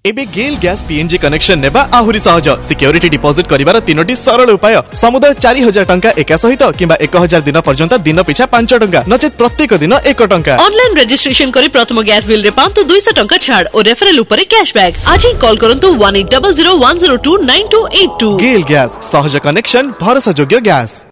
एबे गेल gas PNG connection नेबा आहुरी सहज। सिक्योरिटी डिपॉजिट करिवार 3टी सरल उपाय। समुदाय 4000 टंका एका सहित किंबा 1000 दिन पर्यंत दिन पिछा 5 टंका नचेत प्रत्येक दिन 1 टंका। ऑनलाइन रजिस्ट्रेशन करी प्रथम गैस बिल रे पांतु 200 टंका छाड़ और रेफरल ऊपर कैशबैक। आज ही कॉल करंतु 1800 102 9282। गेल गैस सहज कनेक्शन भरोसा योग्य गैस।